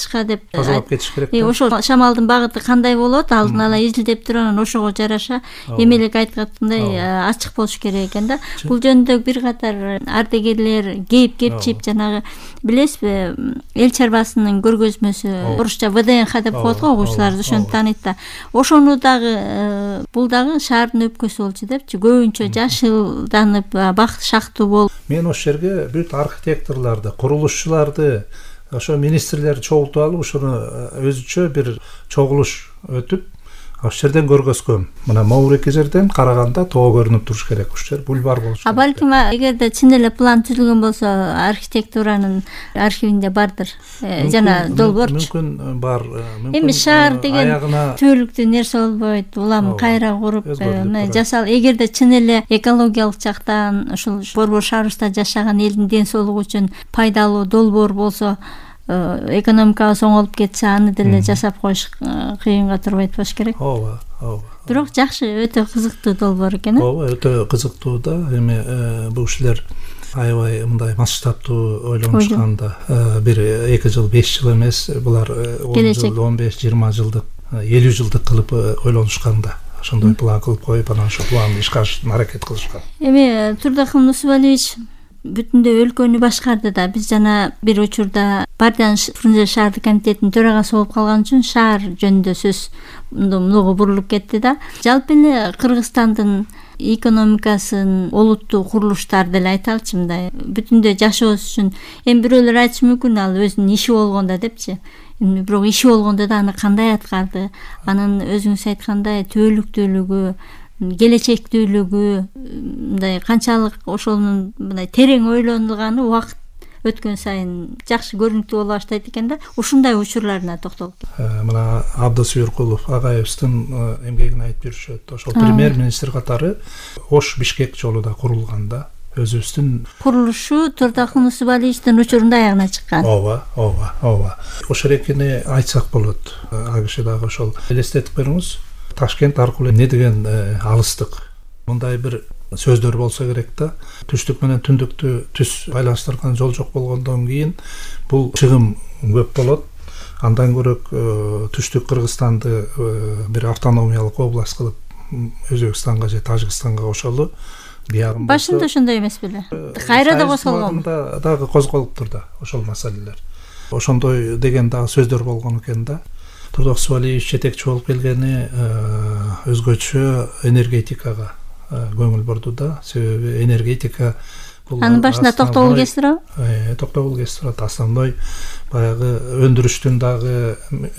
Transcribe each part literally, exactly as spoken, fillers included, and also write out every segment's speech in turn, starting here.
айтышка деп тазалап кетиш керек. Ошол шамалдын багыты кандай болот, алдын ала изилдеп туруп анан ошого жараша эмелек айткандай ачык болуш керек экен да. Бул жөнүндө бир катар ардегерлер кейип кепчип жанагы билесизби, эл чарбасынын көргөзмөсү орусча вэ дэ эн ха деп коет го, окуучулар ошону тааныйт да. Ошону дагы бул дагы шаардын өпкөсү болчу депчи, көбүнчө жашылданып, бакыт шактуу болуп. Мен ошол жерге бүт архитекторлорду, курулушчуларды, ошо министрлерди чогултуп алып, ошону өзүчө бир чогулуш өтүп, ошол жерден көргөзгөм. Мына Маурекке жерден караганда тоо көрүнүп туруш керек, ошол жер бульвар болуш керек. А балким эгерде чын эле план түзүлгөн болсо, архитектуранын архивинде бардыр. Жана долбоорчу. Мүмкүн бар. Эми шаар деген түбөлүктүү нерсе болбойт. Улам кайра куруп, жасал. Эгерде чын эле экологиялык жактан ушул Борбор шаарыбызда жашаган элдин ден соолугу үчүн пайдалуу долбоор болсо, экономикабыз оңолуп кетсе, аны деле жасап коюш кыйынга турбайт болуш керек. Ооба, ооба. Бирок жакшы, өтө кызыктуу долбоор экен. Ооба, өтө кызыктуу да. Эми бул кишилер аябай мындай масштабтуу ойлонушканда, бир эки жыл, беш жыл эмес, булар он жыл, он беш, жыйырма жылдык, элүү жылдык кылып ойлонушканда, ошондой план кылып коюп, анан ошол планды ишке ашырууга аракет кылышкан. Эми Турдахун Нусубалиевич бүтүндөй өлкөнү башкарды да. Биз жана бир учурда партиянын Фрунзе шаардык комитетинин төрагасы болуп калган үчүн шаар жөнүндө сөз мынуга бурулуп кетти да. Жалпы эле Кыргызстандын экономикасын олуттуу курулуштар деле айталычы, мындай бүтүндөй жашообуз үчүн. Эми бирөөлөр айтышы мүмкүн, ал өзүнүн иши болгондо депчи. Эми бирок иши болгондо да аны кандай аткарды? Анын өзүңүз айткандай түбөлүктүүлүгү, келечектүүлүгү, мындай канчалык ошонун мындай терең ойлонулганы убакыт өткөн сайын жакшы көрүнүктүү боло баштайт экен да. Ушундай учурларына токтолуп кетти. Мына Абдыс Юркулов агайыбыздын эмгегин айтып жүрүшөт. Ошол премьер-министр катары Ош Бишкек жолу да курулган да. Өзүбүздүн курулушу Турдахун Нусубалиевичтин учурунда аягына чыккан. Ооба, ооба, ооба. Ошол экени айтсак болот. А киши дагы ошол элестетип бериңиз. Ташкент аркылуу не деген алыстык. Мындай бир сөздөр болсо керек да. Түштүк менен түндүктү түз байланыштырган жол жок болгондон кийин бул чыгым көп болот. Андан көрөк түштүк Кыргызстанды бир автономиялык область кылып Өзбекстанга же Тажикстанга кошолу. Башында ошондой эмес беле? Кайра да кошолгон. Дагы козголуптур да ошол маселелер. Ошондой деген дагы сөздөр болгон экен да. Турдахун Нусубалиевич жетекчи болуп келгени өзгөчө энергетикага көңүл бурду да. Себеби энергетика бул анын башында Токтогул Кесиро. Э, Токтогул Кесиро основной баягы өндүрүштүн дагы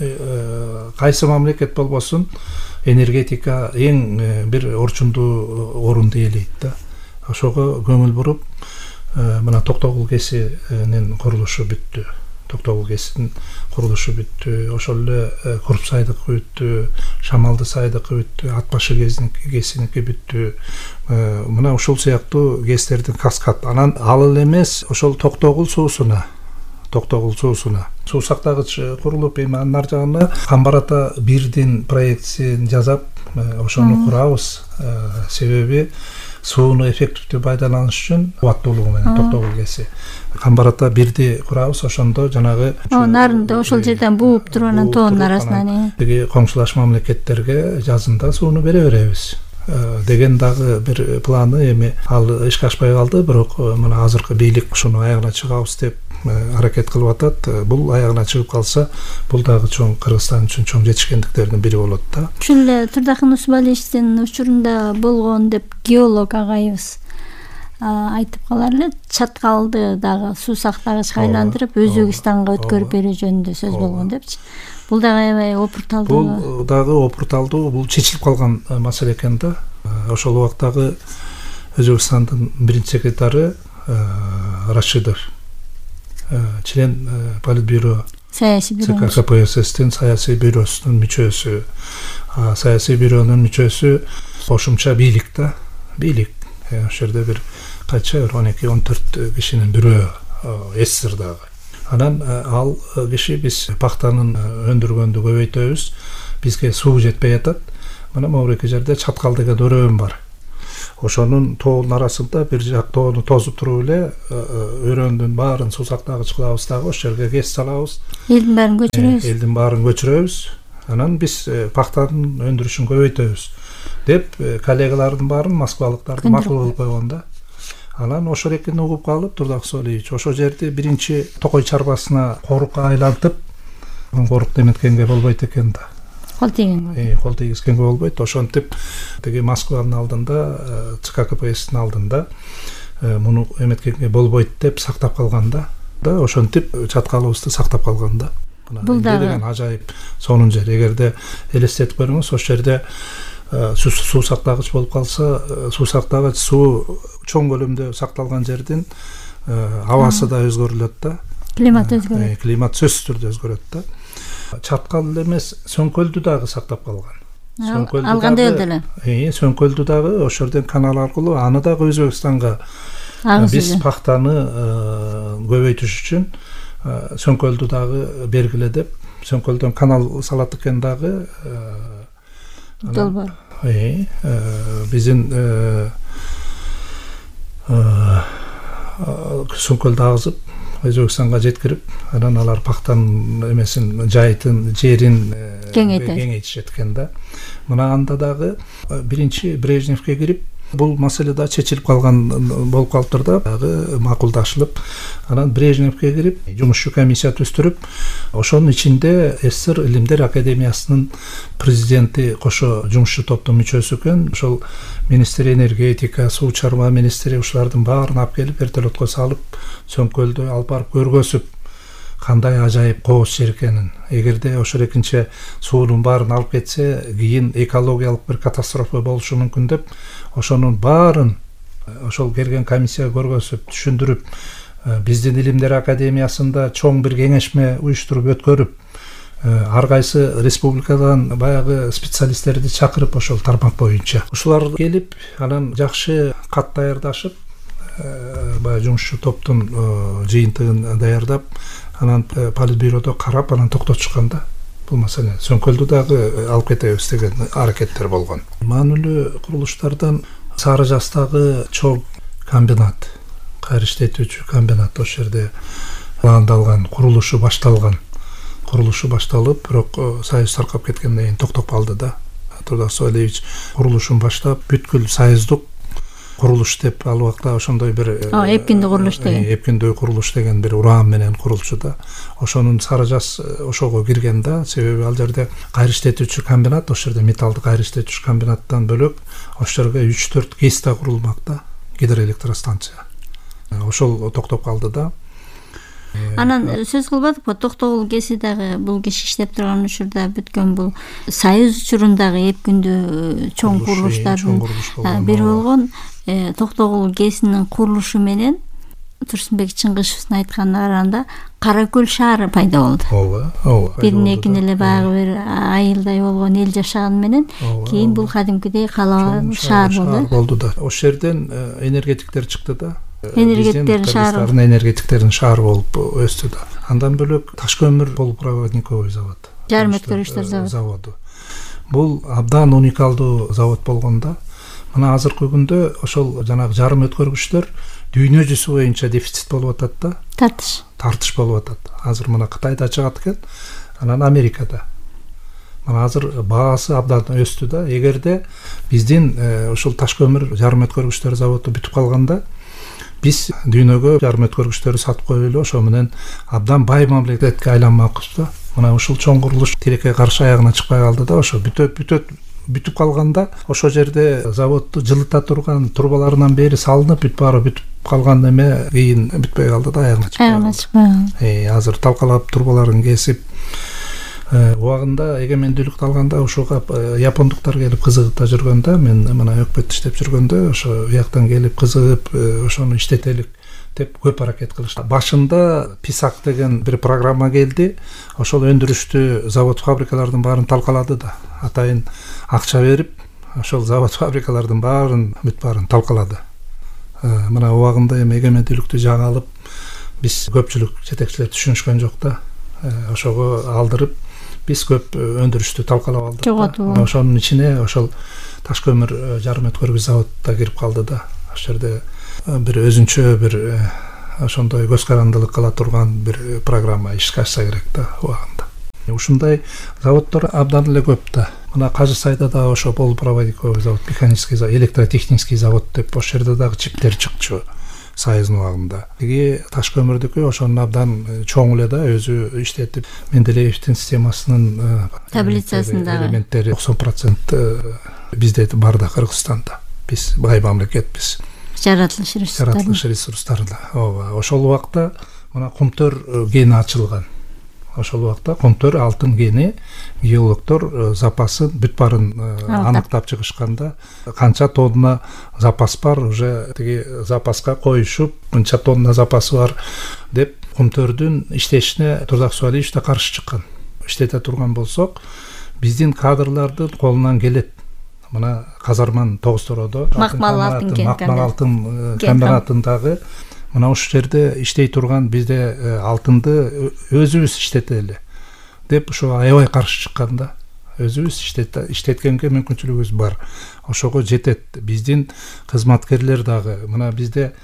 кайсы мамлекет болбосун энергетика эң бир орчундуу орунду ээлейт да. Ошого көңүл буруп, мына Токтогул кесинин курулушу бүттү. Токтогул кесинин курулушу бүттү. Ошол эле Куруп сайдык бүттү, Шамалды сайдык бүттү, Атбашы кесиники бүттү. Мына ушул сыяктуу кестердин каскад. Анан ал эле эмес, ошол Токтогул суусуна Токтогул суусуна суу сактагыч курулуп, эми анын ар жагына Камбар ата бирдин проектисин жасап, ошону курабыз. Себеби сууну эффективдүү пайдаланыш үчүн кубаттуулугу менен Токтогул кеси. Камбар ата бирди курабыз, ошондо жанагы нарында ошол жерден бууп туруп анан тоонун арасынан эги коңшулаш мамлекеттерге жазында сууну бере беребиз деген дагы бир планы. Эми ал ишке ашпай калды, бирок мына азыркы бийлик ушуну аягына чыгабыз деп аракет кылып атат. Бул аягына чыгып калса, бул дагы чоң Кыргызстан үчүн чоң жетишкендиктердин бири болот да. Ушул эле Турдахун Нусубалиевичтин учурунда болгон деп геолог агайыбыз айтып калар эле. Чаткалды дагы суу сактагычка айландырып Өзбекстанга өткөрүп берүү жөнүндө сөз болгон депчи. Бул дагы аябай опурталдуу. Бул дагы опурталдуу, бул чечилип калган маселе экен да. Ошол убактагы Өзбекстандын биринчи секретары Рашидов, член политбюро саясий бюро ЦК КПССтин саясий бюросунун мүчөсү. Саясий бюронун мүчөсү кошумча бийлик да. Бийлик. Ошол жерде бир кача он эки он төрт кишинин бирөө эсир дагы. Анан ал киши биз пахтанын өндүргөндү көбөйтөбүз, бизге суу жетпей атат. Мына Маурекке жерде Чаткал деген өрөөн бар. ошонун тоонун арасында бир жак тоону тосуп туруп эле өрөөндүн баарын суу сактагыч кылабыз дагы, ошол жерге гэс салабыз. Элдин баарын көчүрөбүз. Элдин баарын көчүрөбүз. Анан биз пахтанын өндүрүшүн көбөйтөбүз деп коллегалардын баарын москвалыктарды макул кылып койгон да. Анан ошол экени угуп калып Турдак Соолиевич ошол жерди биринчи Токой чарбасына корукка айлантып, корук эметкенге болбойт экен да. Кол тийгенге. Э, кол тийгизгенге болбойт. Ошентип тиги Москванын алдында, ЦККПСтин алдында муну эметкенге болбойт деп сактап калган да. Да ошентип чаткалыбызды сактап калган да. Бул дагы деген ажайып сонун жер. Эгерде элестетип көрүңүз, ошол жерде суу сактагыч болуп калса, суу сактагыч суу чоң көлөмдө сакталган жердин абасы да өзгөрүлөт да. Климат өзгөрөт. Климат сөзсүз түрдө өзгөрөт да. Чаткал эмес, Сөңкөлдү дагы сактап калган. Сөңкөлдү алгандай эле эле. Э, Сөңкөлдү дагы ошол жерден канал аркылуу аны дагы Өзбекстанга биз пахтаны көбөйтүш үчүн Сөңкөлдү дагы бергиле деп, Сөңкөлдөн канал салат экен дагы. Долбоор. Э, биздин Сөңкөлдү агызып Өзбекстанга жеткирип, анан алар пахтанын эмесин, жайытын, жерин кеңейтишет экен да. Мына анда дагы биринчи Брежневке кирип, бул маселе да чечилип калган болуп калыптыр да, дагы макулдашылып, анан Брежневке кирип, жумушчу комиссия түзүп, ошонун ичинде СССР Илимдер Академиясынын президенти кошо жумушчу топтун мүчөсү экен. Ошол министр энергетика, суу чарба министри ушулардын баарын алып келип вертолетко салып, Сөңкөлдү алып барып көргөзүп, кандай ажайып кооз жер экенин. Эгерде ошол экинчи суунун баарын алып кетсе, кийин экологиялык бир катастрофа болушу мүмкүн деп, ошонун баарын ошол келген комиссия көргөзүп, түшүндүрүп, биздин Илимдер Академиясында чоң бир кеңешме уюштуруп өткөрүп, ар кайсы республикадан баягы специалисттерди чакырып ошол тармак боюнча. Ушулар келип, анан жакшы кат даярдашып, баягы жумушчу топтун жыйынтыгын даярдап, анан политбюродо карап, анан токтотушкан да. Бул маселе Сөңкөлдү дагы алып кетебиз деген аракеттер болгон. Маанилүү курулуштардан Сары Жастагы чоң комбинат, кайра иштетүүчү комбинат ошол жерде пландалган, курулушу башталган. Курулушу башталып, бирок Союз таркап кеткенден кийин токтоп калды да. Турдак Соолиевич курулушун баштап, бүткүл союздук курулуш деп, ал убакта ошондой бир эпкиндүү курулуш деген. Эпкиндүү курулуш деген бир уран менен курулчу да. Ошонун Сары Жас ошого кирген да. Себеби ал жерде кайра иштетүүчү комбинат, ошол жерде металлды кайра иштетүүчү комбинаттан бөлөк ошол жерге үч төрт ГЭС да курулмак да, гидроэлектростанция. Ошол токтоп калды да. Анан сөз кылбадыкпы, Токтогул ГЭСи дагы бул киши иштеп турган учурда бүткөн, бул Союз учурундагы эпкиндүү чоң курулуштардын бири болгон. Токтогул ГЭСинин курулушу менен Турсунбек Чыңгышевдин айтканына караганда Кара Көл шаары пайда болду. Ооба, ооба. Бирин экин эле баягы бир айылдай болгон эл жашаган менен кийин бул кадимкидей кала шаар болду. Болду да. Ошол жерден энергетиктер чыкты да. Энергетиктер шаары. Энергетиктердин шаары болуп өстү да. Андан бөлөк таш көмүр полупроводниковый завод. Жарым өткөргүчтөр заводу. Бул абдан уникалдуу завод болгондо, мына азыркы күндө ошол жанагы жарым өткөргүчтөр дүйнө жүзү боюнча дефицит болуп атат да. Тартыш. Тартыш болуп атат. Азыр мына Кытайда чыгат экен, анан Америкада. Мына азыр баасы абдан өстү да. Эгерде биздин ошол таш көмүр жарым өткөргүчтөр заводу бүтүп калганда, биз дүйнөгө жарым өткөргүчтөрдү сатып коюп эле ошо менен абдан бай мамлекетке айланмакпыз да. Мына ушул чоң курулуш тилекке каршы аягына чыкпай калды да. Ошо бүтөп бүтөт бүтүп калганда, ошол жерде заводду жылыта турган трубаларынан бери салынып, бүт баары бүтүп калган эме кийин бүтпөй калды да, аягына чыкпай. Аягына чыкпай. Э, азыр талкалап трубаларын кесип, убагында эгемендүүлүктү алганда ошого япондуктар келип кызыгып да жүргөндө, мен мына өкмөттө иштеп жүргөндө ошо уяктан келип кызыгып ошону иштетелик деп көп аракет кылышты. Башында Писак деген бир программа келди. Ошол өндүрүштү завод фабрикалардын баарын талкалады да. Атайын акча берип, ошол завод фабрикалардын баарын бүт баарын талкалады. Мына убагында эми эгемендүүлүктү жаңы алып, биз көпчүлүк жетекчилер түшүнүшкөн жок да. Ошого алдырып, биз көп өндүрүштү талкалап алдык. Жоготуп. Ошонун ичине ошол таш көмүр жарым өткөргүч заводда кирип калды да. Ошол жерде бир өзүнчө бир ошондой көз карандылык кыла турган бир программа ишке ашса керек да убагында. Ушундай заводдор абдан эле көп да. Мына Кажы Сайда да ошо полупроводниковый завод, механический завод, электротехнический завод деп ошол жерде дагы чиптер чыкчу Союздун убагында. Тиги таш көмүрдүкү ошонун абдан чоң эле да, өзү иштетип, Менделеевдин системасынын таблицасындагы элементтери токсон процент бизде бар да, Кыргызстанда. Биз бай мамлекетпиз. Жаратылыш ресурстары. Жаратылыш ресурстарында. Ооба, ошол убакта мына Кумтөр гени ачылган. Ошол убакта Кумтөр алтын гени геологдор запасын бүт барын аныктап чыгышканда канча тонна запас бар, уже тиги запаска коюшуп, мынча тонна запасы бар деп Кумтөрдүн иштешине Турдак Субалиевич да каршы чыккан. Иштете турган болсок, биздин кадрлардын колунан келет. Мына Казарман Тогуз-Тоородо Макмал алтын Макмал алтын комбинатындагы мына ушул жерде иштей турган бизде алтынды өзүбүз иштетели деп ошо аябай каршы чыккан да. Өзүбүз иштеткенге мүмкүнчүлүгүбүз бар. Ошого жетет. Биздин кызматкерлер дагы мына бизде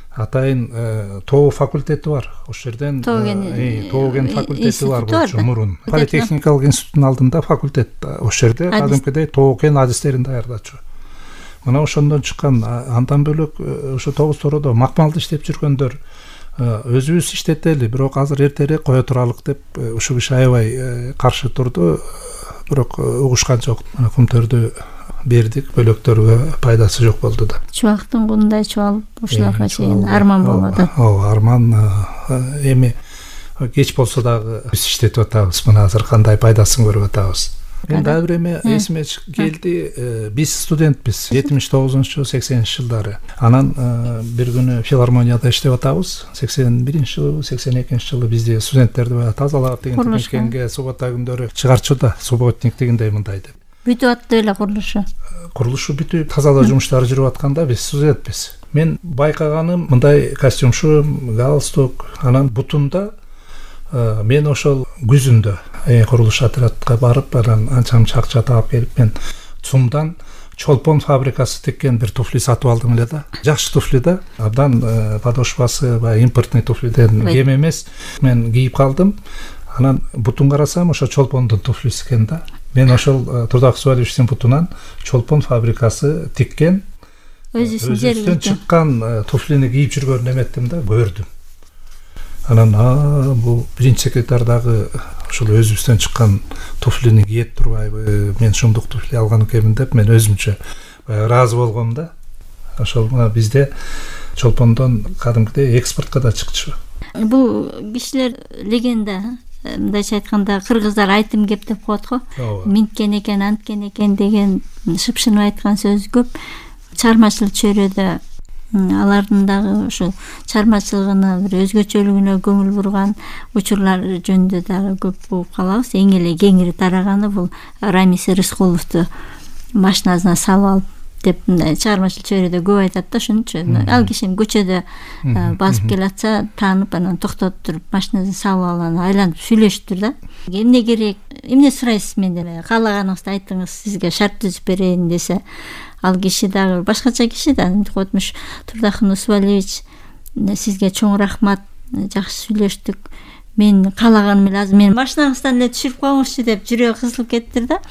атайын тоо факультети бар. Ошол жерден тооген факультети бар болчу мурун. Политехникалык институттун алдында факультет. Ошол жерде кадимкидей тооген адистерин даярдачу. Мына ошондон чыккан, андан бөлөк ошо Тогуз-Тоородо макмалды иштеп жүргөндөр өзүбүз иштетели, бирок азыр эртерээк кое туралык деп ушул киши аябай каршы турду. Бирок угушкан жок. Кумтөрдү бердик, бөлөктөргө пайдасы жок болду да. Чубактын кундай чубалып ушуларга чейин арман болуп атат. Ооба, арман эми кеч болсо дагы биз иштетип атабыз. Мына азыр кандай пайдасын көрүп атабыз. Мен дагы бир эме эсиме келди. Биз студентпиз. жетимиш тогузунчу сексенинчи жылдары. Анан бир күнү филармонияда иштеп атабыз. сексен биринчи жылы, сексен экинчи жылы бизди студенттерди баягы тазалап деген мекенге суббота күндөрү чыгарчу да, субботник дегендей мындай деп. Бүтүп атты эле курулушу. Курулушу бүтүп, тазалоо жумуштары жүрүп атканда биз студентпиз. Мен байкаганым мындай костюмшум, галстук, анан бутунда мен ошол күзүндө курулуш отрядка барып, анан анча-мынча акча таап келип, мен ЦУМдан чолпон фабрикасы тиккен бир туфли сатып алдым эле да. Жакшы туфли да. Абдан подошвасы баягы импортный туфлиден кем эмес. Мен кийип калдым. Анан бутун карасам, ошо чолпондун туфлиси экен да. Мен ошол Турдак Субалиевичтин бутунан чолпон фабрикасы тиккен, өзүбүздөн чыккан туфлини кийип жүргөнүн эметтим да, көрдүм. Анан бул биринчи секретарь дагы ошол өзүбүздөн чыккан туфлини кийет турбайбы, мен ушундук туфли алган экенмин деп мен өзүмчө ыраазы болгом да. Ошол бизде чолпондон кадимкидей экспортко да чыкчу. Бул кишилер легенда, мындайча айтканда кыргыздар айтым кеп деп коет го. Минткен экен, анткен экен деген шыпшынып айткан сөз көп. Чармачылык чөйрөдө алардын дагы ошо чармачылыгына бир өзгөчөлүгүнө көңүл бурган учурлар жөнүндө дагы көп угуп калабыз. Эң эле кеңири тараганы бул Рамис Рыскуловду машинасына салып алып деп чармачылык чөйрөдө көп айтат да, ошончу. Ал кишини көчөдө басып келатса, таанып, анан токтотуп туруп машинасына салып алып айланып сүйлөшүптүр да. Эмне керек, эмне сурайсыз менден? Каалаганыңызды айтыңыз, сизге шарт түзүп берейин десе, ал киши дагы башкача киши да, койтмуш Турдак Субалиевич, сизге чоң рахмат, жакшы сүйлөштүк. Мен каалаганым эле азыр мен машинаңыздан эле түшүрүп коюңузчу деп жүрөгү кызылып кеттир да.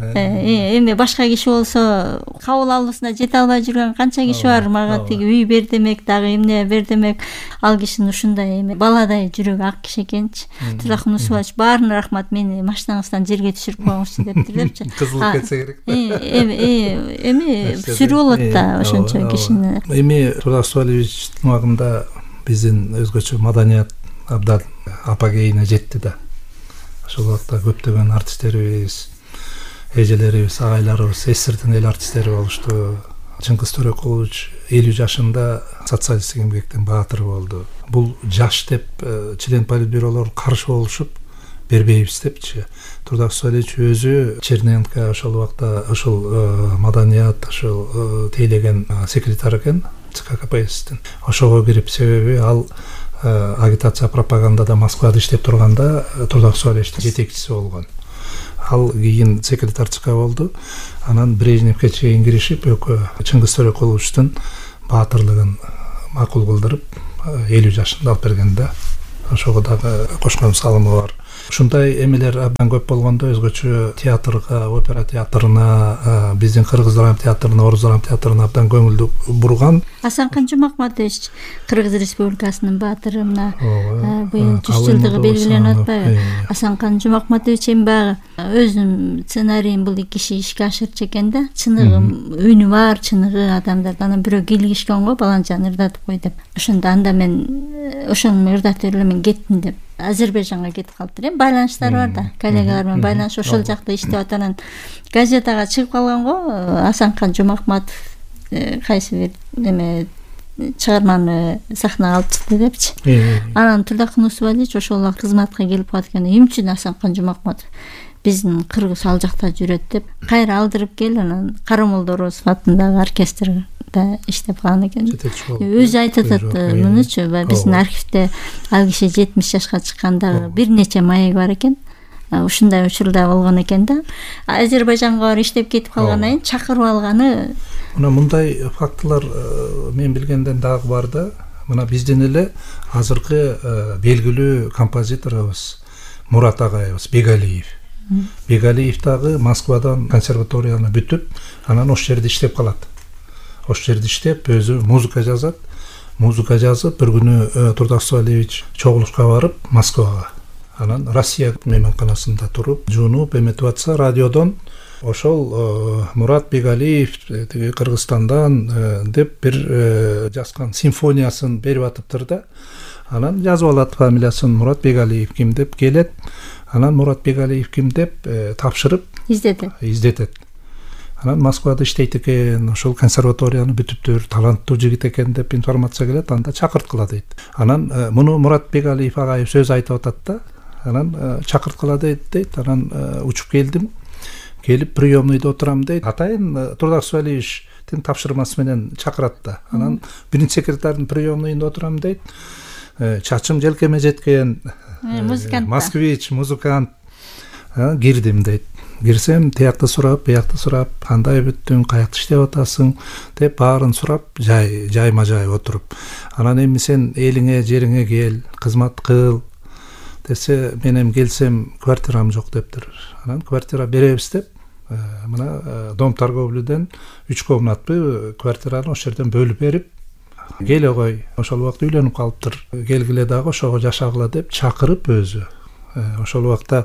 Эми башка киши болсо кабыл алуусуна жете албай жүргөн канча киши бар. Мага тиги үй бер демек, дагы эмне бер демек. Ал кишинин ушундай эми баладай жүрөгү ак киши экенчи. Турдак Субалиевич, баарына рахмат, мени машинаңыздан жерге түшүрүп коюңузчу дептир депчи. Кызылып кетсе керек да. Эми эми сүрүү болот да ошончо кишини. Эми Турдак Субалиевичтин убагында биздин өзгөчө маданият абдан апогейине жетти да. Ошол убакта көптөгөн артисттерибиз, эжелерибиз, агайларыбыз эсирдин эл артисттери болушту. Чыңгыз Төрөкулович элүү жашында социалисттик эмгектин баатыры болду. Бул жаш деп член политбюролор каршы болушуп, бербейбиз депчи. Турдак Субалиевич өзү Черненко ошол убакта ошол маданият, ошол тейлеген секретарь экен ЦК КПСстин. Ошого кирип, себеби ал агитация пропагандада Москвада иштеп турганда Турдак Субалиевичтин жетекчиси болгон. ал кийин секретарчыкка болду. Анан Брежневке чейин киришип экөө Чыңгыз Төрөкуловичтин баатырлыгын макул кылдырып элүү жашында алып берген да. Ошого дагы кошкон салымы бар. Ушундай эмелер абдан көп болгондо өзгөчө театрга, опера театрына, биздин Кыргыз драма театрына, Орус драма театрына абдан көңүлдү бурган. Асанкан Жумакматович Кыргыз Республикасынын баатыры, мына быйыл жүз жылдыгы белгиленип атпайбы? Асанкан Жумакматович эми баягы өзүнүн сценарийин бул киши ишке ашырчу экен да. Чыныгы үнү бар, чыныгы адамдар анан бирөө килгишкен го, баланчаны ырдатып кой деп. Ошондо анда мен ошону ырдатып эле мен кеттим деп Азербайжанга кетип калыптыр. Эми байланыштар бар да, коллегалар менен байланыш, ошол жакта иштеп атанан газетага чыгып калган го. Асанкан Жумакматов кайсы бир эме чыгарманы сахнага алып чыкты депчи. Анан Турдакын Усубалиевич ошол убакыт кызматка келип калат экен. Эмне үчүн Асанкан Жумакматов биздин кыргыз ал жакта жүрөт деп кайра алдырып кел, анан Карамолдо Орозов атындагы оркестрде иштеп калган экен. Өзү айтып атат мунучу, биздин архивде ал киши жетимиш жашка чыккандагы бир нече маек бар экен. Ушундай учурда болгон экен да. Азербайжанга барып иштеп кетип калгандан кийин чакырып алганы. Мына мындай фактылар мен билгенден дагы бар да. Мына биздин эле азыркы белгилүү композиторубуз Мурат агайыбыз Бегалиев. Бегалиев дагы Москвадан консерваторияны бүтүп, анан ошол жерде иштеп калат. Ошол жерде иштеп, өзү музыка жазат. Музыка жазып, бир күнү Турдак Усубалиевич чогулушка барып, Москвага. Анан Россия мейманканасында туруп, жуунуп эметип атса, радиодон ошол Мурат Бегалиев тиги Кыргызстандан деп бир жазган симфониясын берип атыптыр да. Анан жазып алат фамилиясын, Мурат Бегалиев ким деп келет. Анан Мурат Бегалиев ким деп тапшырып издетет. Издетет. Анан Москвада иштейт экен, ошол консерваторияны бүтүптүр, таланттуу жигит экен деп информация келет, анда чакырткыла дейт. Анан муну Мурат Бегалиев агай сөз айтып атат да. Анан чакырткыла дейт, анан учуп келдим. Келип приемныйда отурам дейт. Атайын Турдак Усубалиевичтин тапшырмасы менен чакырат да. Анан биринчи секретардын приемныйында отурам дейт. Чачым желкеме жеткен, музыкант, москвич, музыкант. Кирдим дейт. Кирсем, тиякты сурап, биякты сурап, кандай бүттүң, каякта иштеп атасың деп баарын сурап, жай, жайма жай отуруп. Анан эми сен элиңе, жериңе кел, кызмат кыл десе, мен эми келсем квартирам жок дептир. Анан квартира беребиз деп, мына Дом торговлюдөн үч комнатты квартираны ошол жерден бөлүп берип, келе кой, ошол убакта үйлөнүп калыптыр. Келгиле дагы ошого жашагыла деп чакырып өзү. Ошол убакта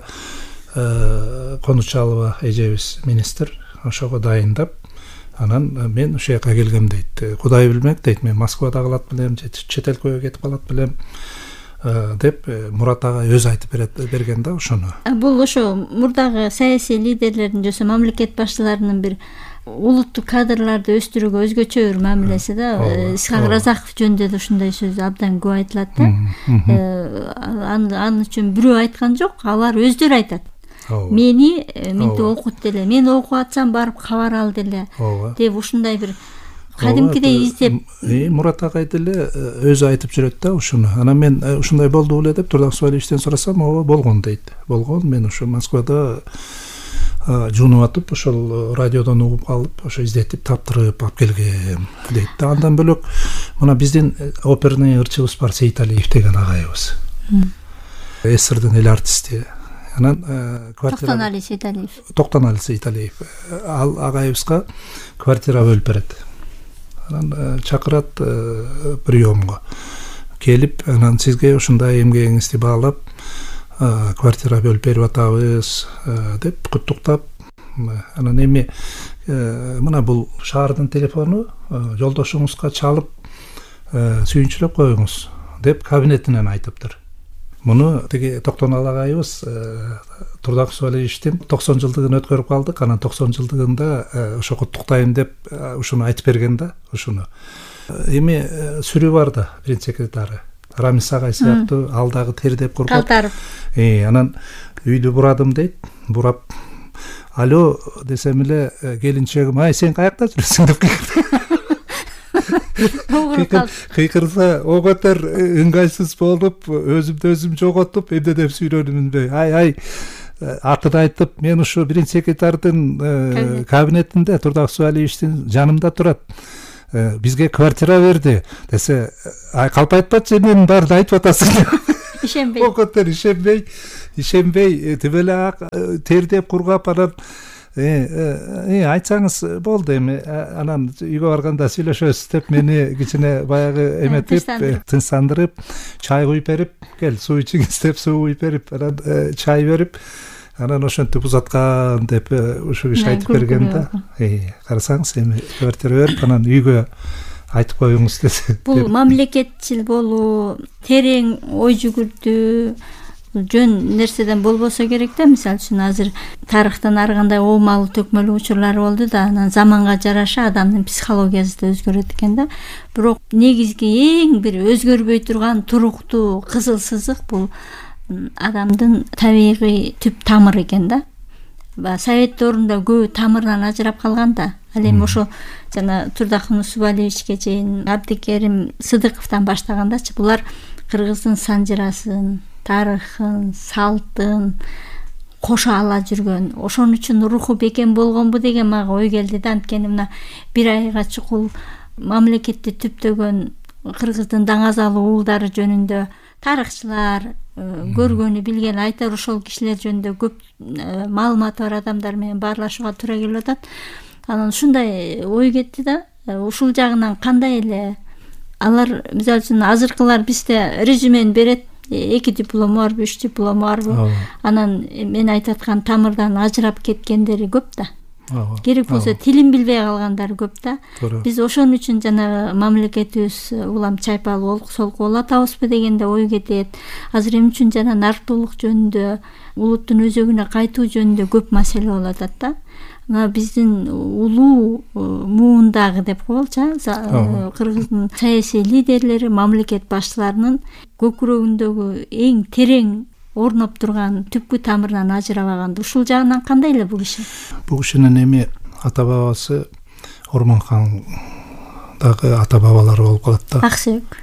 Конучалова эжебиз министр ошого дайындап, анан мен ошол жака келгем дейт. Кудай билмек дейт, мен Москвада калат билем, чет элге кетип калат билем деп Мурат агай өзү айтып берген да ошону. Бул ошо мурдагы саясий лидерлердин жөсө мамлекет башчыларынын бир улуттук кадрларды өстүрүүгө өзгөчө бир мамилеси да. Исхак Разаков жөнүндө да ушундай сөз абдан көп айтылат да. Аны үчүн бирөө айткан жок, алар өздөрү айтат. Мени менти окут деле, мен окуп атсам барып кабар ал деле деп ушундай бир кадимкидей издеп. Мурат агай деле өзү айтып жүрөт да ушуну. Анан мен ушундай болду беле деп Турдак Усубалиевичтен сурасам, ооба болгон дейт. Болгон, мен ошо Москвада жуунуп атып, ошол радиодон угуп калып, ошо издетип таптырып алып келгем дейт. Андан бөлөк мына биздин оперный ырчыбыз бар, Сейиталиев деген агайыбыз. СССРдин эл артисти. Анан квартира Токтонали Сейиталиев. Токтонали Сейиталиев. Ал агайыбызга квартира бөлүп берет. Анан чакырат приемго. Келип, анан сизге ушундай эмгегиңизди баалап, квартира бөлүп берип атабыз деп куттуктап, анан эми мына бул шаардын телефону, жолдошуңузга чалып сүйүнчүлөп коюңуз деп кабинетинен айтыптыр. Муну тиги Токтонали агайыбыз Турдак Усубалиевичтин токсон жылдыгын өткөрүп калдык. Анан токсон жылдыгында ошо куттуктайм деп ушуну айтып берген да, ушуну. Эми сүрүү бар да, биринчи секретары. Рамис агай сыяктуу, ал дагы тердеп кургап. Калтарып. Э, анан үйдү бурадым дейт. Бурап, алло десем эле келинчегим, ай сен каякта жүрөсүң деп кыйкырса, о катар ыңгайсыз болуп, өзүмдү өзүм жоготуп, эмне деп сүйлөнүмүн бе? Ай, ай, атын айтып, мен ушу биринчи секретардын кабинетинде Турдаксуу Алиевичтин жанымда турат. Бизге квартира берди десе, калп айтпачы, мен баарын айтып атасың. Ишенбей. Окотор ишенбей, ишенбей тип эле ак тердеп кургап анан э айтсаңыз болду, эми анан үйгө барганда сүйлөшөбүз деп мени кичине баягы эметип, тынчсандырып, чай куюп берип, кел суу ичиңиз деп суу куюп берип, анан чай берип, анан ошентип узаткан деп ушул киши айтып берген да. Э, карасаңыз эми квартира берип, анан үйгө айтып коюңуз десе. Бул мамлекетчил болуу, терең ой жүгүртүү, жөн нерседен болбосо керек да. Мисалы үчүн азыр тарыхтан ар кандай оомалуу төкмөлүү учурлар болду да, анан заманга жараша адамдын психологиясы да өзгөрөт экен да. Бирок негизги эң бир өзгөрбөй турган туруктуу кызыл сызык бул адамдын табигый түп тамыры экен да. Совет доорунда көбү тамырынан ажырап калган да. Ал эми ошо жана Турдакмын Усубалиевичке чейин Абдикерим Сыдыковдон баштагандачы булар кыргыздын санжырасын, тарыхын, салтын кошо ала жүргөн. Ошон үчүн руху бекем болгонбу деген мага ой келди да. Анткени мына бир айга чукул мамлекетти түптөгөн кыргыздын даңазалуу уулдары жөнүндө тарыхчылар, көргөнү билген айтар ошол кишилер жөнүндө көп маалыматы бар адамдар менен баарлашууга туура келип атат. Анан ушундай ой кетти да. Ушул жагынан кандай эле алар, мисалы үчүн азыркылар бизде резюмени берет, эки диплому барбы, үч диплому барбы, анан мен айтып аткан тамырдан ажырап кеткендери көп да. Керек болсо тилин билбей калгандар көп да. Биз ошон үчүн жанагы мамлекетибиз улам чайпалуу солку болуп атабызбы дегенде ой кетет. Азыр эми үчүн жана нарктуулук жөнүндө, улуттун өзөгүнө кайтуу жөнүндө көп маселе болуп атат да. Мына биздин улуу муундагы деп коелучу, кыргыздын саясий лидерлери, мамлекет башчыларынын көкүрөгүндөгү эң терең орноп турган түпкү тамырынан ажырабаган. Ушул жагынан кандай эле бул киши? Бул кишинин эми ата бабасы Ормонхан дагы ата бабалары болуп калат да. Аксүйөк.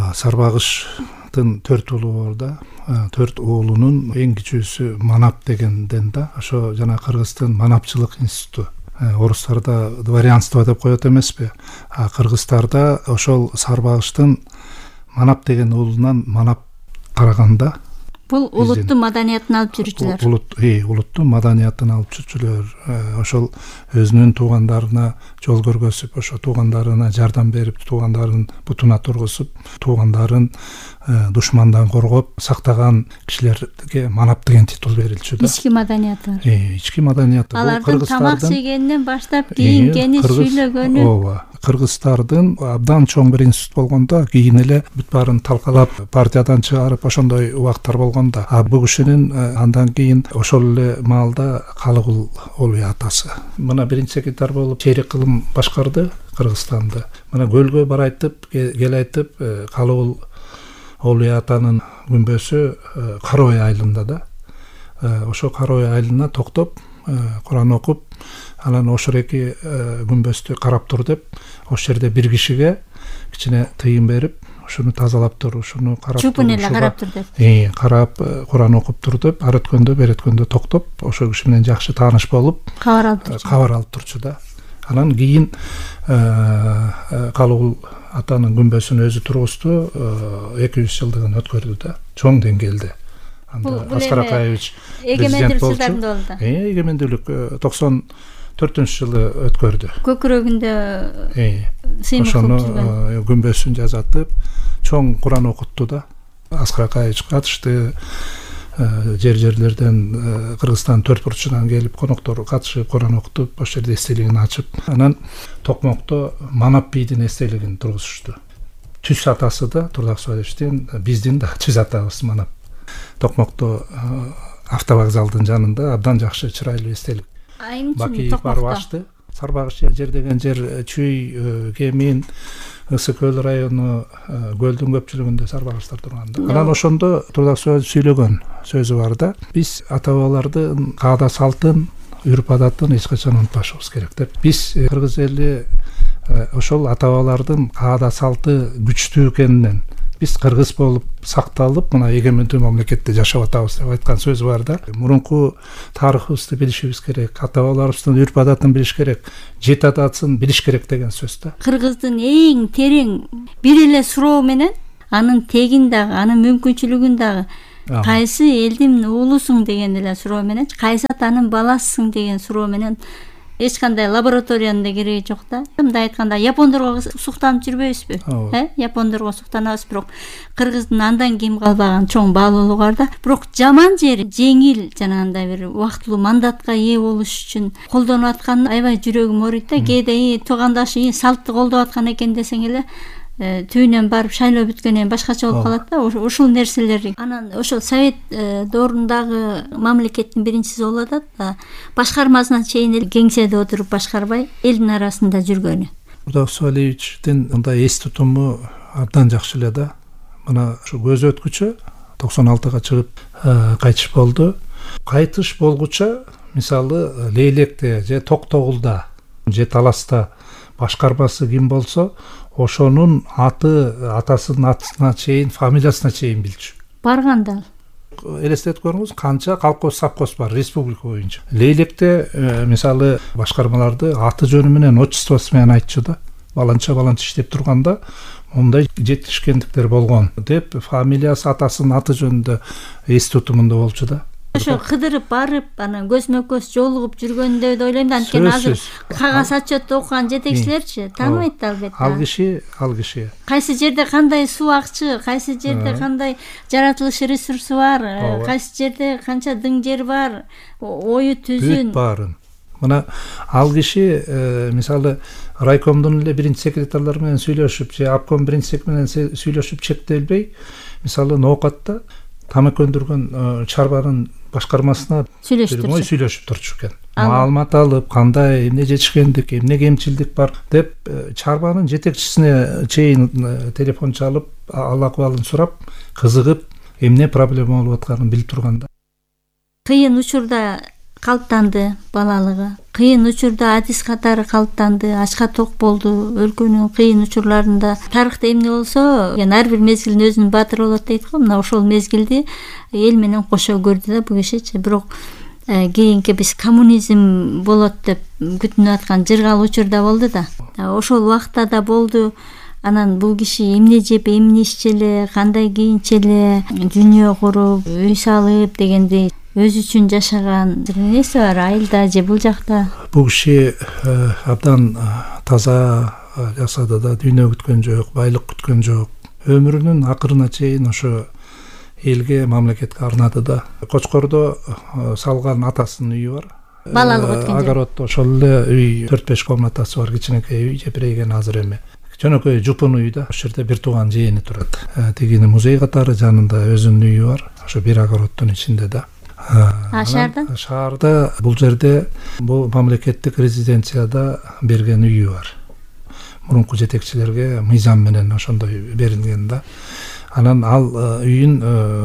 Сарбагыштын төрт уулу бар да. Төрт уулунун эң кичүүсү Манап дегенден да. Ошо жана Кыргыздын Манапчылык институту. Орустарда дворянство деп коет эмеспи? А кыргыздарда ошол Сарбагыштын Манап деген уулунан Манап тараганда. Бул улуттун маданиятын алып жүрүүчүлөр. Улут, э, улуттун маданиятын алып жүрүүчүлөр. Ошол өзүнүн туугандарына жол көргөзүп, ошо туугандарына жардам берип, туугандарын бутуна тургузуп, туугандарын душмандан коргоп сактаган кишилерге Манап деген титул берилчү да. Ички маданияты бар. Э, ички маданияты бул кыргызстардын тамак жегенинен баштап кийингени, сүйлөгөнү. Ооба. Кыргыздардын абдан чоң бир институт болгондо, кийин эле бүт баарын талкалап, партиядан чыгарып, ошондой убактар болгондо, а бул кишинин андан кийин ошол эле маалда Калыгул Олуй атасы. Мына биринчи секретарь болуп чейрек кылым башкарды Кыргызстанды. Мына көлгө барайтып, кел айтып, Калыгул Олуй атанын күмбөсү Карой айылында да. Ошо Карой айылына токтоп, Куран окуп, анан ошол эки күмбөздү карап тур деп, ошол жерде бир кишиге кичине тыйын берип, ушуну тазалап тур, ушуну карап тур. Чупун эле карап тур деп. Э, карап, Куран окуп тур деп, ар өткөндө, бер өткөндө токтоп, ошол киши менен жакшы тааныш болуп, кабар алып турчу. Кабар алып турчу да. Анан кийин Калыгул атанын күмбөсүн өзү тургузду, эки жүз жылдыгын өткөрдү да, чоң деңгээлде. Анда Аскар Акаевич эгемендүүлүк жылдарында болду. Э, эгемендүүлүк токсон төртүнчү жылы өткөрдү. Көкүрөгүндө сыймык ошону күмбөсүн жазатып, чоң Куран окутту да. Аскар Акаевич катышты, жер-жерлерден, Кыргызстан төрт бурчунан келип, коноктор катышып, Куран окутуп, ошол жерде эстелигин ачып, анан Токмокто Манап бийдин эстелигин тургузушту. Түз атасы да Турдаксуу Алиевичтин, биздин да түз атабыз Манап. Токмокто автовокзалдын жанында абдан жакшы чырайлуу эстелик. Баки барып ачты. Сарбагыш жер деген жер Чүй, Кемин, Ысык көл району, көлдүн көпчүлүгүндө сарбагыштар турганда. Анан ошондо Турдаксуу сүйлөгөн сөзү бар да. Биз ата бабалардын каада салтын, үрп адатын эч качан унутпашыбыз керек деп. Биз кыргыз эли ошол ата бабалардын каада салты күчтүү экенинен, биз кыргыз болуп сакталып мына эгемендүү мамлекетте жашап атабыз деп айткан сөзү бар да. Мурунку тарыхыбызды билишибиз керек, ата бабаларыбыздын үрп адатын билиш керек, жет атасын билиш керек деген сөз да. Кыргыздын эң терең бир эле суроо менен анын тегин дагы, анын мүмкүнчүлүгүн дагы кайсы элдин уулусуң деген эле суроо менен, кайсы атанын баласысың деген суроо менен эч кандай лабораториянын да кереги жок да. Мындай айтканда япондорго суктанып жүрбөйбүзбү? Э, япондорго суктанабыз, бирок кыргыздын андан кийин калбаган чоң баалуулугу бар да. Бирок жаман жери жеңил жанагындай бир убактылуу мандатка ээ болуш үчүн колдонуп аткан аябай жүрөгүм ооруйт да. Кээде туугандашы салтты колдоп аткан экен десең эле түйүнөн барып шайлоо бүткөндөн башкача болуп калат да. Ушул нерселер анан ошол совет доорундагы мамлекеттин биринчиси болуп атат да. Башкармасына чейин кеңседе отуруп башкарбай элдин арасында жүргөнү. Мурдак Алиевичтин мындай эс тутуму абдан жакшы эле да. Мына ушу көз өткүчө токсон алтыга чыгып кайтыш болду. Кайтыш болгуча мисалы Лейлекте же Токтогулда же Таласта башкармасы ким болсо ошонун аты, атасынын атына чейин, фамилиясына чейин билчү. Барганда элестетип көрүңүз, канча колхоз совхоз бар республика боюнча. Лейлекте мисалы башкармаларды аты жөнү менен, отчествосу менен айтчу да. Баланча баланча иштеп турганда мындай жетишкендиктер болгон деп фамилиясы, атасынын аты жөнүндө эс тутумунда болчу да. Ошо кыдырып барып, анан көзмө көз жолугуп жүргөндө да ойлойм да. Анткени азыр кагаз отчетто окуган жетекчилерчи тааныбайт да албетте. Ал киши, ал киши. Кайсы жерде кандай суу акчы, кайсы жерде кандай жаратылыш ресурсу бар, кайсы жерде канча дың жер бар, ою түзүн. Бүт баарын. Мына ал киши мисалы райкомдун эле биринчи секретарлары менен сүйлөшүп, же обком биринчи секретары менен сүйлөшүп чектелбей, мисалы ноокатта тамак өндүргөн чарбанын башкармасына сүйлөшүп сүйлөшүп турчу экен. Маалымат алып, кандай эмне жетишкендик, эмне кемчилдик бар деп чарбанын жетекчисине чейин телефон чалып, ал акыбалын сурап, кызыгып, эмне проблема болуп атканын билип турганда. Кыйын учурда калыптанды балалыгы. Кыйын учурда адис катары калыптанды, ачка ток болду. Өлкөнүн кыйын учурларында тарыхта эмне болсо, ар бир мезгилдин өзүнүн баатыры болот дейт го. Мына ошол мезгилди эл менен кошо көрдү да бул кишичи. Бирок кийинки биз коммунизм болот деп күтүнүп аткан жыргал учурда болду да. Ошол убакта да болду. Анан бул киши эмне жеп, эмне иччеле, кандай кийинчеле, дүйнө куруп, үй салып дегендей өзү үчүн жашаган нерсе бар айылда же бул жакта. Бул киши абдан таза жашады да, дүйнө күткөн жок, байлык күткөн жок. Өмүрүнүн акырына чейин ошо элге, мамлекетке арнады да. Кочкордо салган атасынын үйү бар. Балалык өткөн жер. Огороддо ошол эле үй, төрт беш комнатасы бар, кичинекей үй, жепирейген азыр эми. Жөнөкөй жупун үй да. Ошол жерде бир тууган жээни турат. Тигини музей катары жанында өзүнүн үйү бар. Ошо бир огороддун ичинде да. А шаарда? Шаарда бул жерде бул мамлекеттик резиденцияда берген үйү бар. Мурунку жетекчилерге мыйзам менен ошондой берилген да. Анан ал үйүн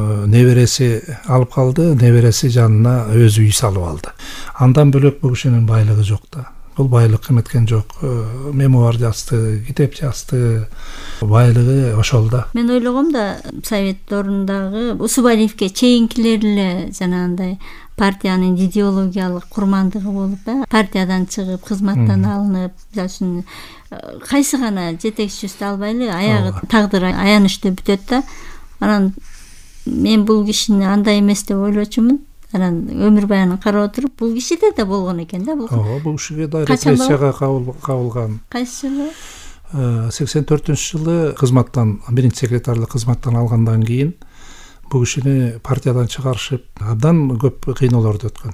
небереси алып калды, небереси жанына өзү үй салып алды. Андан бөлөк бул кишинин байлыгы жок да. Бул байлык эметкен жок. Мемуар жазды, китеп жазды. Байлыгы ошол да. Мен ойлогом да совет доорундагы Усубалиевке чейинкилер эле жанагындай партиянын идеологиялык курмандыгы болуп да, партиядан чыгып, кызматтан алынып, жашын кайсы гана жетекчиси албай эле аягы тагдыр аянычтуу бүтөт да. Анан мен бул кишини андай эмес деп ойлочумун. Анан өмүр баянын карап отуруп, бул кишиде да болгон экен да бул. Ооба, бул кишиге да репрессияга кабылган. Кайсы жылы? сексен төртүнчү жылы кызматтан, биринчи секретарлык кызматтан алгандан кийин бул кишини партиядан чыгарышып, абдан көп кыйноолорду өткөн.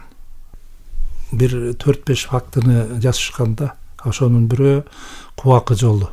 Бир төрт беш фактыны жазышканда, ошонун бирөө Кубакы жолу.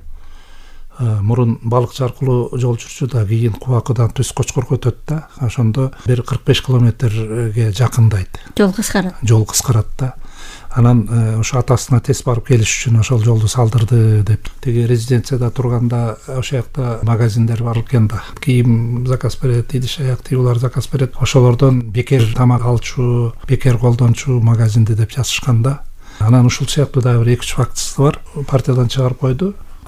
Мурун балыкчы аркылуу жол жүрчү да, кийин Кубакыдан түз Кочкорго өтөт да. Ошондо бир кырк беш километрге жакындайт. Жол кыскарат. Жол кыскарат да. Анан ошо атасына тез барып келиш үчүн ошол жолду салдырды деп. Теги резиденцияда турганда ошол жакта магазиндер бар экен да. Кийим заказ берет, идиш аяк тыюулар заказ берет. Ошолордон бекер тамак алчу, бекер колдончу магазинди деп жазышкан да. Анан ушул сыяктуу дагы бир эки үч фактысы бар. Партиядан чыгарып койду.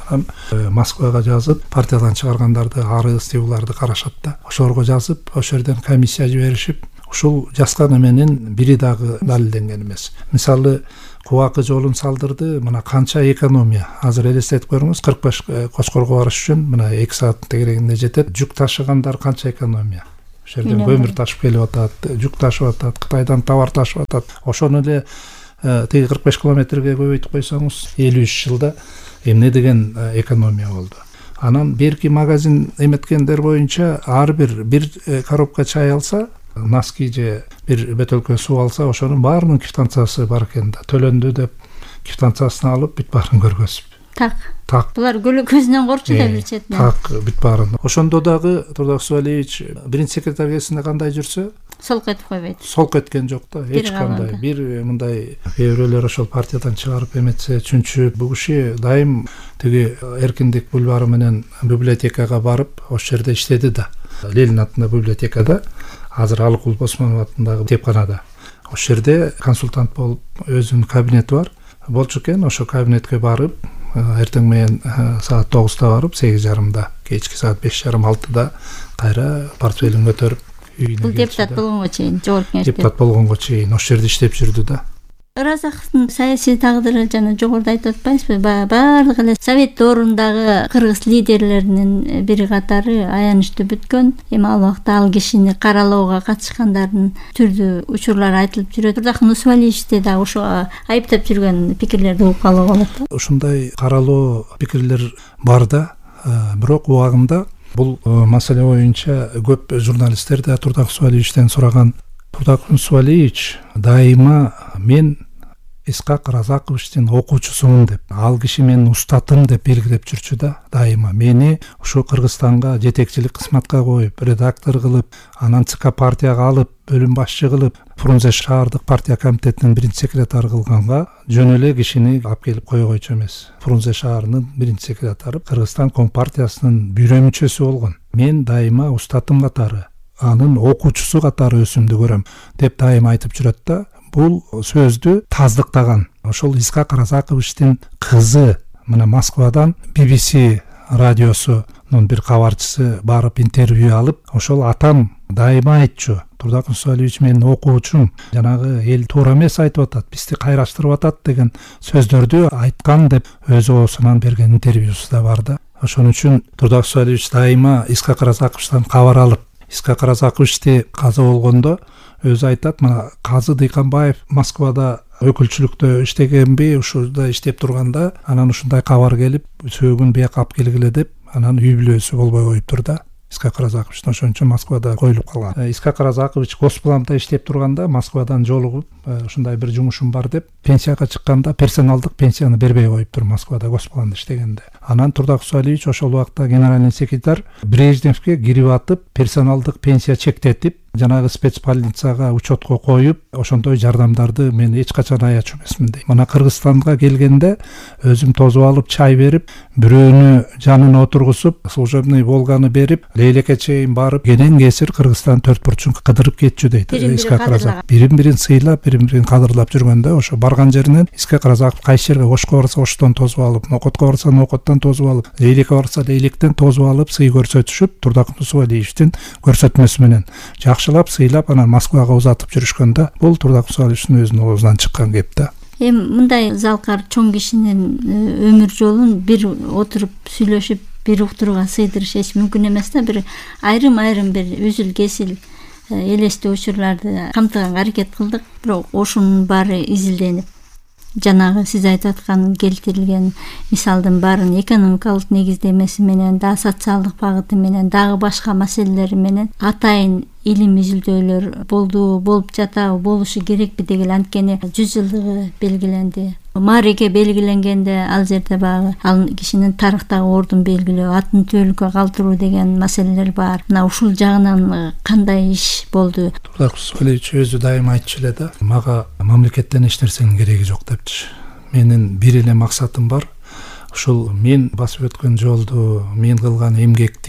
анан Москвага жазып партиядан чыгаргандарды арыз тибуларды карашат да, ошолорго жазып ошол жерден комиссия жиберишип ушул жазганы менен бири дагы далилденген эмес. Мисалы Кубакы жолун салдырды, мына канча экономия. Азыр элестетип көрүңүз, кырк беш Кочкорго барыш үчүн мына эки сааттын тегерегинде жетет. Жүк ташыгандар канча экономия. Ошол жерден көмүр ташып келип атат, жүк ташып атат, Кытайдан товар ташып атат. Ошону эле тиги кырк беш километрге көбөйтүп койсоңуз, элүү үч жылда эмне деген экономия болду. Анан берки магазин эметкендер боюнча ар бир бир коробка чай алса, носки же бир бөтөлкө суу алса, ошонун баарынын квитанциясы бар экен да. Төлөндү деп квитанциясын алып бүт баарын көргөзүп. Так. Так. Булар көлө көзүнөн корчу да бир четинен. Так, бүт баарын. Ошондо дагы Турдак Усубалиевич биринчи секретарь кезинде кандай жүрсө, солк этип койбойт. Солк эткен жок да, эч кандай. Бир мындай бирөөлөр ошол партиядан чыгарып эметсе, чүнчү бул киши дайым тиги Эркиндик бульвары менен библиотекага барып, ошол жерде иштеди да. Ленин атындагы библиотекада, азыр Алыкул Босмонов атындагы китепканада. Ошол жерде консультант болуп өзүнүн кабинети бар. Болчу экен, ошол кабинетке барып, эртең менен саат тогузда барып, сегиз жарымда, кечки саат беш жарым алтыда кайра портфелин көтөрүп үйүнө келди. Бул депутат болгонго чейин, жогорку кеңеште. Депутат болгонго чейин ошол жерде иштеп жүрдү да. Ыразаковдун саясий тагдыры жана жогоруда айтып атпайсызбы? Баардык эле совет доорундагы кыргыз лидерлеринин бири катары аянычтуу бүткөн. Эми ал убакта ал кишини каралоого катышкандардын түрдүү учурлары айтылып жүрөт. Турдак Усубалиевичти да ошо айыптап жүргөн пикирлерди угуп калууга болот. Ушундай каралоо пикирлер бар да, бирок убагында бул маселе боюнча көп журналисттер да Турдак Усубалиевичтен сураган. Турдак Усубалиевич дайыма мен Исхак Разаковичтин окуучусумун деп, ал киши менин устатым деп белгилеп жүрчү да, дайыма мени ушу Кыргызстанга жетекчилик кызматка коюп, редактор кылып, анан ЦК партияга алып, бөлүм башчы кылып, Фрунзе шаардык партия комитетинин биринчи секретары кылганга жөн эле кишини алып келип койгойчу эмес. Фрунзе шаарынын биринчи секретары Кыргызстан Компартиясынын бюро мүчөсү болгон. Мен дайыма устатым катары, анын окуучусу катары өзүмдү көрөм деп дайыма айтып жүрөт да. Бул сөздү таздыктаган ошол Исхак Разаковичтин кызы мына Москвадан би би си радиосунун бир кабарчысы барып интервью алып, ошол атам дайыма айтчу, Турдак Усубалиевич менин окуучум, жанагы эл туура эмес айтып атат, бизди кайраштырып атат деген сөздөрдү айткан деп өз оосунан берген интервьюсу да бар да. Ошон үчүн Турдак Усубалиевич дайыма Исхак Разаковичтан кабар алып, Исхак Разаковичти каза болгондо өзү айтат, мына Казы Дыйканбаев Москвада өкүлчүлүктө иштегенби, ушуда иштеп турганда, анан ушундай кабар келип, сөөгүн бияка алып келгиле деп, анан үй бүлөсү болбой коюптур да. Исхак Разакович ошон үчүн Москвада коюлуп калган. Исхак Разакович Госпланда иштеп турганда Москвадан жолугуп, ушундай бир жумушум бар деп, пенсияга чыкканда персоналдык пенсияны бербей коюптур Москвада Госпланда иштегенде. Анан Турдак Усубалиевич ошол убакта генеральный секретарь Брежневке кирип атып, персоналдык пенсия чектетип, жанагы спецбольницага учетко коюп, ошондой жардамдарды мен эч качан аячу эмесмин дейт. Мына Кыргызстанга келгенде өзүм тозуп алып чай берип, бирөөнү жанына отургузуп, служебный Волганы берип, Лейлекке чейин барып, кенен кесир Кыргызстан төрт бурчун кыдырып кетчү дейт. Исхак Разаков бирин-бирин сыйлап, бирин-бирин кадырлап жүргөндө, ошо барган жеринен Исхак Разаков кайсы жерге Ошко барса Оштон тозуп алып, Нокотко барса Нокоттон тозуп алып, Лейлекке барса Лейлектен тозуп алып, сый көрсөтүшүп, Турдак Усубалиевичтин көрсөтмөсү менен жакшылап, сыйлап, анан Москвага узатып жүрүшкөндө, бул Турдак Усубалиевичтин өзүнүн оозунан чыккан кеп да. Эми мындай залкар чоң кишинин өмүр жолун бир отуруп сүйлөшүп, бир уктурууга сыйдырыш эч мүмкүн эмес да. Бир айрым-айрым бир үзүл кесил элестүү учурларды камтыганга аракет кылдык, бирок ошонун баары изилденип, жанагы сиз айтып аткан келтирилген мисалдын баарын экономикалык негиздемеси менен, да социалдык багыты менен, дагы башка маселелери менен атайын илим изилдөөлөр болду, болуп жатабы, болушу керекпи деген, анткени жүз жылдыгы белгиленди. Маареке белгиленгенде ал жерде багы ал кишинин тарыхтагы ордун белгилөө, атын түбөлүккө калтыруу деген маселелер бар. Мына ушул жагынан кандай иш болду? Турдак Усубалиевич өзү дайым айтчу эле да, мага мамлекеттен эч нерсенин кереги жок депчи. Менин бир эле максатым бар. Ушул мен басып өткөн жолду, мен кылган эмгекти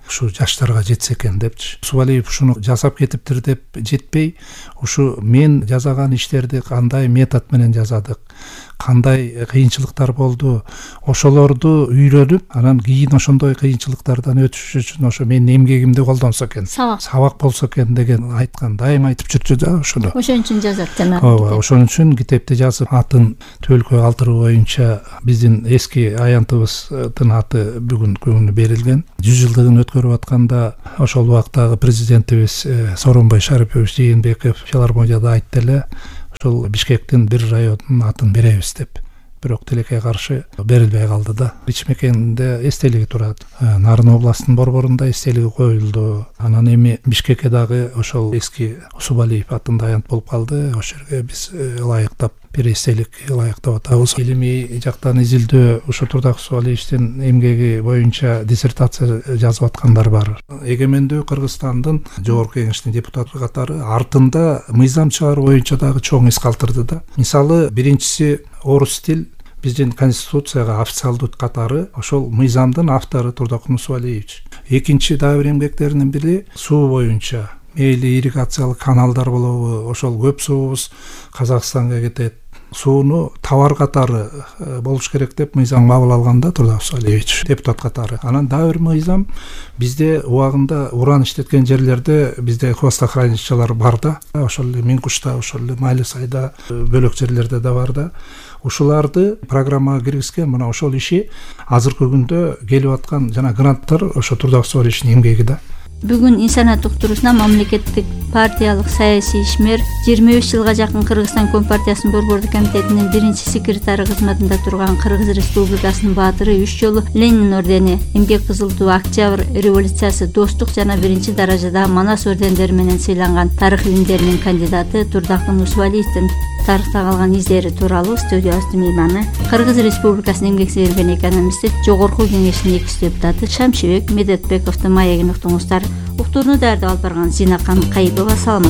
ушу жаштарга жетсе экен депчи. Усубалиев ушуну жасап кетиптир деп жетпей, ушу мен жасаган иштерди кандай метод менен жасадык, кандай кыйынчылыктар болду, ошолорду үйрөнүп, анан кийин ошондой кыйынчылыктардан өтүш үчүн ошо менин эмгегимди колдонсо экен, сабак сабак болсо экен деген айткан, дайым айтып жүрчү да ошону. Ошон үчүн жазат жана. Ооба, ошон үчүн китепти жазып, атын Төлкө калтыруу боюнча биздин эски аянтыбыздын аты бүгүн күнү берилген. жүз жылдыгын өткөрүп атканда ошол убактагы президентибиз Сооронбай Шарипович Жээнбеков филармонияда айтты эле, ошол Бишкектин бир районунун атын беребиз деп. Бирок тилекке каршы берилбей калды да. Ичмекенде эстелиги турат. Нарын областынын борборунда эстелиги коюлду. Анан эми Бишкекке дагы ошол эски Усубалиев атында аянт болуп калды. Ошол жерге биз ылайыктап бир эстелик ылайыктап атабыз. Илимий жактан изилдөө ушу Турдак Усубалиевдин эмгеги боюнча диссертация жазып аткандар бар. Эгемендүү Кыргызстандын жогорку кеңештин депутаты катары артында мыйзам чыгаруу боюнча дагы чоң ис калтырды да. Мисалы, биринчиси орус тил биздин конституцияга официалдуу катары ошол мыйзамдын автору Турдак Усубалиевич. Экинчи дагы бир эмгектеринин бири суу боюнча, мейли ирригациялык каналдар болобу, ошол көп суубуз Казакстанга кетет, сууну товар катары болуш керек деп мыйзам кабыл алганда Турдак Усубалиевич депутат катары. Анан дагы бир мыйзам бизде убагында уран иштеткен жерлерде бизде хвостохранилищалар бар да, ошол эле Минкушта, ошол эле Майлы сайда, бөлөк жерлерде да бар да. Ушуларды программага киргизген. Мына ошол иши азыркы күндө келип аткан жана гранттар ошо Турдак Усубалиевичтин эмгеги да. Бүгүн инсаният уктуруусуна мамлекеттик партиялык саясий ишмер, жыйырма беш жылга жакын Кыргызстан Компартиясынын борбордук комитетинин биринчи секретары кызматында турган Кыргыз Республикасынын баатыры, үч жолу Ленин ордени, Эмгек Кызыл Туу, Октябрь революциясы, Достук жана биринчи даражада Манас ордендери менен сыйланган тарых илимдеринин кандидаты Турдак Усубалиевдин тарыхта калган издери тууралуу студиябыздын мейманы, Кыргыз Республикасынын эмгек сіңирген экономисти, жогорку кеңештин экинчи депутаты Шамшибек Медетбековдун маегин уктуңуздар. Уктурууну даярдап алып барган Зинакан Кайыпова. Саламат